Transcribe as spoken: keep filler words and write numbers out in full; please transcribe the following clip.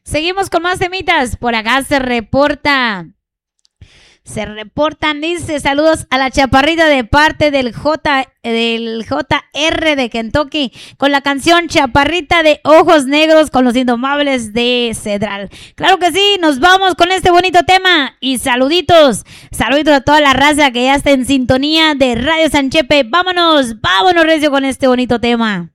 Seguimos con más temitas. Por acá se reporta. Se reportan, dice, saludos a la chaparrita de parte del J, del J R de Kentucky, con la canción Chaparrita de Ojos Negros con los Indomables de Cedral. Claro que sí, nos vamos con este bonito tema y saluditos, saluditos a toda la raza que ya está en sintonía de Radio Sanchepe. Vámonos, vámonos recio con este bonito tema.